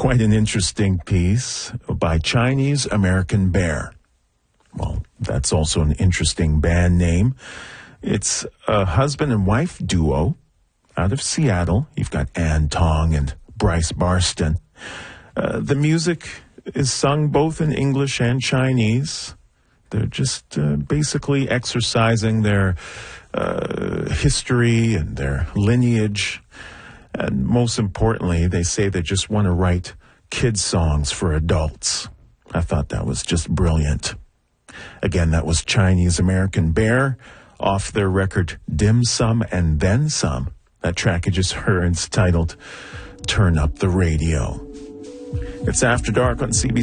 Quite an interesting piece by Chinese American Bear. Well, that's also an interesting band name. It's a husband and wife duo out of Seattle. You've got Ann Tong and Bryce Barston. The music is sung both in English and Chinese. They're just basically exercising their history and their lineage. And most importantly, they say they just want to write kids' songs for adults. I thought that was just brilliant. Again, that was Chinese American Bear off their record Dim Sum and Then Some. That track you just heard is titled Turn Up the Radio. It's After Dark on CBC.